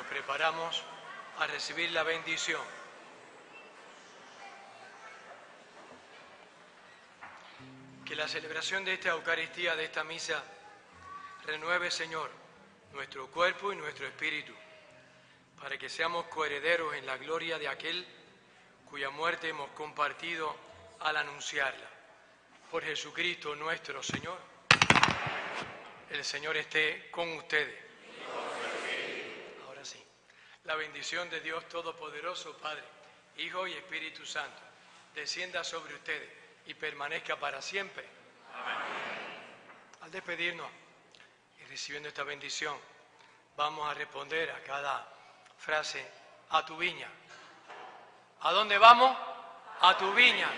preparamos a recibir la bendición. Que la celebración de esta Eucaristía, de esta misa, renueve, Señor, nuestro cuerpo y nuestro espíritu, para que seamos coherederos en la gloria de aquel cuya muerte hemos compartido al anunciarla. Por Jesucristo nuestro Señor. El Señor esté con ustedes. Ahora sí. La bendición de Dios Todopoderoso, Padre, Hijo y Espíritu Santo, descienda sobre ustedes y permanezca para siempre. Amén. Al despedirnos y recibiendo esta bendición, vamos a responder a cada frase: a tu viña. ¿A dónde vamos? A tu viña.